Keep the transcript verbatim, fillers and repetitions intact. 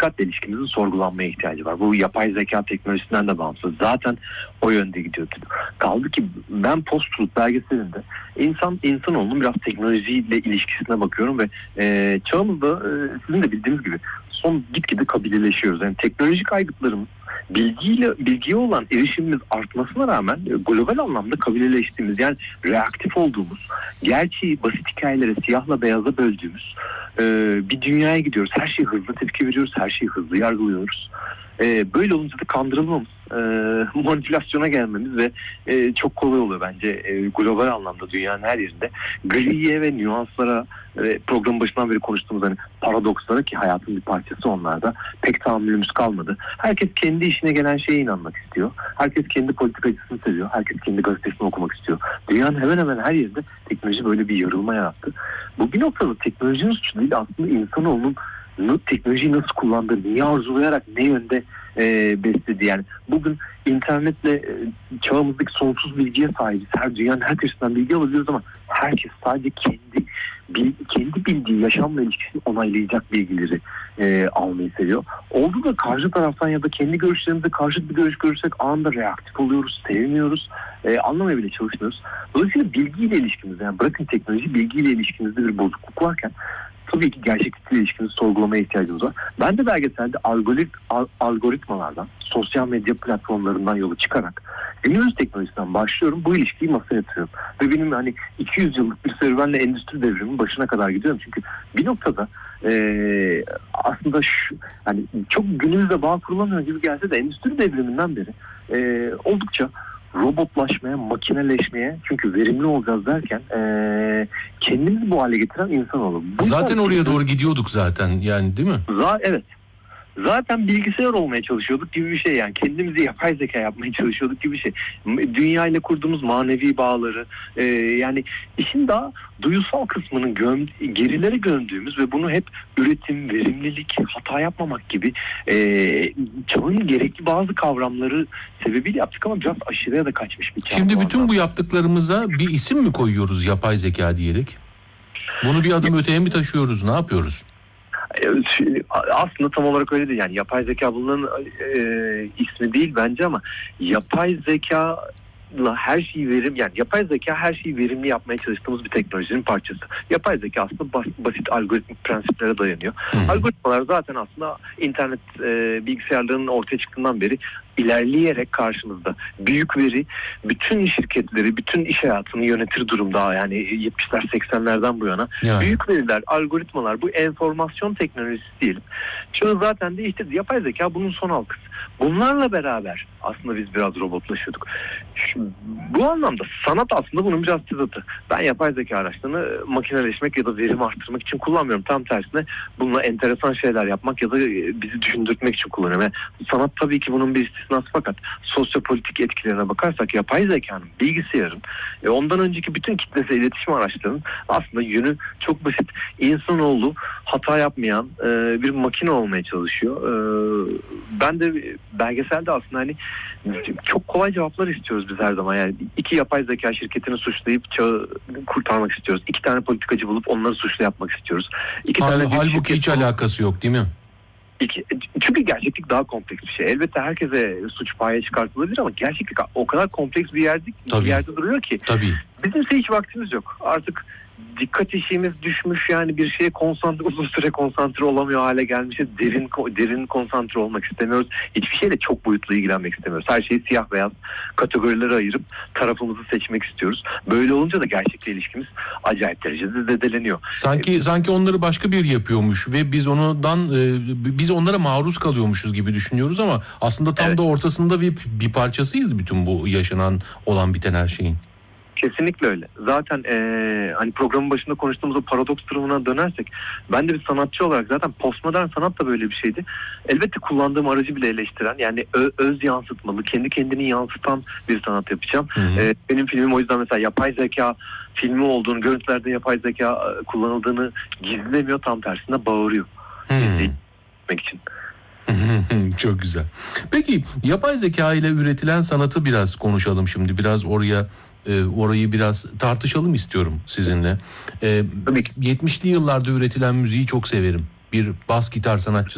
hakikatle ilişkimizin sorgulanmaya ihtiyacı var. Bu yapay zeka teknolojisinden de bağımsız. Zaten o yönde gidiyordu. Kaldı ki ben Post-Truth belgeselinde insan insanoğlunun biraz teknolojiyle ilişkisine bakıyorum ve e, çağımızda e, sizin de bildiğiniz gibi son gitgide kabileleşiyoruz. Yani teknolojik aygıtlarımız bilgiyle bilgiye olan erişimimiz artmasına rağmen global anlamda kabileleştiğimiz, yani reaktif olduğumuz, gerçeği basit hikayelere siyahla beyaza böldüğümüz e, bir dünyaya gidiyoruz. Her şeyi hızlı tepki veriyoruz, her şeyi hızlı yargılıyoruz. E, böyle olunca da kandırılmamız, e, manipülasyona gelmemiz ve e, çok kolay oluyor bence e, global anlamda dünyanın her yerinde. Griye ve nüanslara, e, programın başından beri konuştuğumuz hani paradokslara, ki hayatın bir parçası onlarda, pek tahammülümüz kalmadı. Herkes kendi işine gelen şeye inanmak istiyor. Herkes kendi politikacısını seviyor. Herkes kendi gazetesini okumak istiyor. Dünyanın hemen hemen her yerinde teknoloji böyle bir yarılma yarattı. Bu bir noktada teknolojinin suçu değil, aslında insanoğlunun teknolojiyi nasıl kullandığı, niye arzulayarak ne yönde e, besledi. Yani bugün internetle e, çağımızdaki sonsuz bilgiye sahibiz. Her dünyanın her köşesinden bilgi alabiliyoruz ama herkes sadece kendi bil, kendi bildiği yaşamla ilişkisini onaylayacak bilgileri e, almayı seviyor. Oldu da karşı taraftan ya da kendi görüşlerimize karşı bir görüş görürsek anında reaktif oluyoruz, sevmiyoruz, e, anlamaya bile çalışmıyoruz. Dolayısıyla bilgiyle ilişkimizde, yani bırakın teknoloji, bilgiyle ilişkimizde bir bozukluk varken tabii ki gerçeklikle ilişkimizi sorgulamaya ihtiyacımız var. Ben de belgeselde algorit, al, algoritmalardan, sosyal medya platformlarından yola çıkarak günümüz teknolojisinden başlıyorum. Bu ilişkiyi masaya yatırıyorum. Ve benim hani iki yüz yıllık bir serüvenle endüstri devriminin başına kadar gidiyorum. Çünkü bir noktada ee, aslında şu, hani çok günümüzde bağ kurulamıyor gibi gelse de endüstri devriminden beri ee, oldukça robotlaşmaya, makineleşmeye, çünkü verimli olacağız derken ee, kendimizi bu hale getiren insanoğlu. Bu zaten oraya doğru gidiyorduk zaten, yani değil mi? Za evet. Zaten bilgisayar olmaya çalışıyorduk gibi bir şey, yani kendimizi yapay zeka yapmaya çalışıyorduk gibi bir şey. Dünya ile kurduğumuz manevi bağları, e, yani işin daha duyusal kısmını göm, gerilere gömdüğümüz ve bunu hep üretim, verimlilik, hata yapmamak gibi e, çağın gerekli bazı kavramları sebebiyle yaptık ama biraz aşırıya da kaçmış bir çağ. Şimdi bütün bu yaptıklarımıza bir isim mi koyuyoruz yapay zeka diyerek? Bunu bir adım öteye mi taşıyoruz? Ne yapıyoruz? Aslında tam olarak öyle değil. Yani yapay zeka bunların e, ismi değil bence ama yapay zeka her şeyi verim, yani yapay zeka her şeyi verimli yapmaya çalıştığımız bir teknolojinin parçası. Yapay zeka aslında bas, basit algoritmik prensiplere dayanıyor. Hmm. Algoritmalar zaten aslında internet e, bilgisayarlarının ortaya çıktığından beri ilerleyerek karşımızda. Büyük veri bütün şirketleri, bütün iş hayatını yönetir durumda, yani yetmişler seksenlerden bu yana. Yani. Büyük veriler, algoritmalar, bu enformasyon teknolojisi diyelim. Çoğu zaten değiştirdi. Yapay zeka bunun son halkası. Bunlarla beraber aslında biz biraz robotlaşıyorduk. Şu, bu anlamda sanat aslında bunun biraz tezatı. Ben yapay zeka araçlarını makineleşmek ya da verim arttırmak için kullanmıyorum. Tam tersine bununla enteresan şeyler yapmak ya da bizi düşündürtmek için kullanıyorum. Yani sanat tabii ki bunun bir istisnası, fakat sosyopolitik etkilerine bakarsak yapay zekanın, bilgisayarın, e, ondan önceki bütün kitlesel iletişim araçlarının aslında yönü çok basit. İnsanoğlu hata yapmayan e, bir makine olmaya çalışıyor. E, ben de belgeselde aslında hani çok kolay cevaplar istiyoruz biz her zaman. Yani iki yapay zeka şirketini suçlayıp çağı kurtarmak istiyoruz. İki tane politikacı bulup onları suçlu yapmak istiyoruz. İki Hal, tane halbuki hiç alakası yok değil mi? İki, çünkü gerçeklik daha kompleks bir şey. Elbette herkese suç paya çıkartılabilir ama gerçeklik o kadar kompleks bir yerde, bir yerde duruyor ki. Tabii. Bizimse hiç vaktimiz yok. Artık dikkat eşiğimiz düşmüş, yani bir şeye konsantre, uzun süre konsantre olamıyor hale gelmişiz. Derin derin konsantre olmak istemiyoruz. Hiçbir şeyle çok boyutlu ilgilenmek istemiyoruz. Her şeyi siyah beyaz kategorilere ayırıp tarafımızı seçmek istiyoruz. Böyle olunca da gerçekle ilişkimiz acayip derecede zedeleniyor. Sanki ee, sanki onları başka biri yapıyormuş ve biz ondan e, biz onlara maruz kalıyormuşuz gibi düşünüyoruz ama aslında tam evet. da ortasında bir bir parçasıyız bütün bu yaşanan, olan biten her şeyin. Kesinlikle öyle. Zaten ee, hani programın başında konuştuğumuz o paradoks durumuna dönersek, ben de bir sanatçı olarak zaten postmodern sanat da böyle bir şeydi. Elbette kullandığım aracı bile eleştiren, yani ö- öz yansıtmalı, kendi kendini yansıtan bir sanat yapacağım. E, benim filmim o yüzden mesela yapay zeka filmi olduğunu, görüntülerde yapay zeka kullanıldığını gizlemiyor, tam tersine bağırıyor. Gizlemek için. Çok güzel. Peki yapay zeka ile üretilen sanatı biraz konuşalım şimdi. Biraz oraya e, orayı biraz tartışalım istiyorum sizinle. E, yetmişli yıllarda üretilen müziği çok severim. Bir bas gitar sanatçısı